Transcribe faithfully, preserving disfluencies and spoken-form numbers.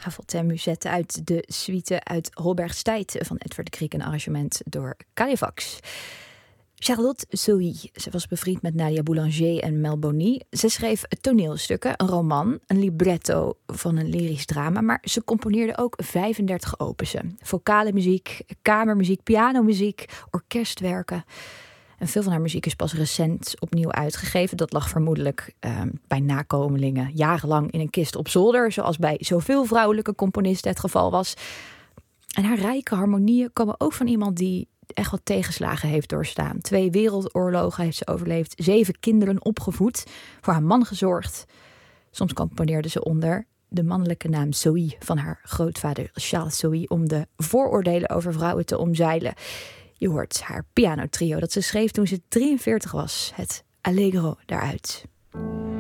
Ravoltin Musette uit de suite uit Holbergstijd van Edvard de Kriek, een arrangement door Caillefax. Charlotte Sohi, ze was bevriend met Nadia Boulanger en Mel Boni. Ze schreef toneelstukken, een roman, een libretto van een lyrisch drama, maar ze componeerde ook vijfendertig opussen. Vocale muziek, kamermuziek, pianomuziek, orkestwerken. En veel van haar muziek is pas recent opnieuw uitgegeven. Dat lag vermoedelijk uh, bij nakomelingen jarenlang in een kist op zolder, zoals bij zoveel vrouwelijke componisten het geval was. En haar rijke harmonieën komen ook van iemand die echt wat tegenslagen heeft doorstaan. Twee wereldoorlogen heeft ze overleefd, zeven kinderen opgevoed, voor haar man gezorgd. Soms componeerde ze onder de mannelijke naam Sohi van haar grootvader Charles Sohi om de vooroordelen over vrouwen te omzeilen. Je hoort haar pianotrio dat ze schreef toen ze drieënveertig was, het Allegro daaruit.